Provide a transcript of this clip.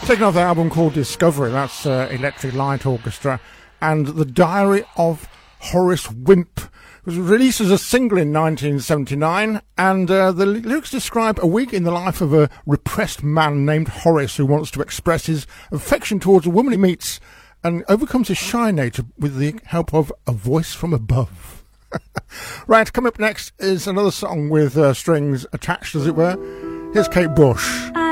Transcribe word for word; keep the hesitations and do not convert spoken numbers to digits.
Taking off the album called Discovery, that's uh, Electric Light Orchestra, and The Diary of Horace Wimp. It was released as a single in nineteen seventy-nine, and uh, the lyrics describe a week in the life of a repressed man named Horace who wants to express his affection towards a woman he meets and overcomes his shy nature with the help of a voice from above. Right, coming up next is another song with uh, strings attached, as it were. Here's Kate Bush.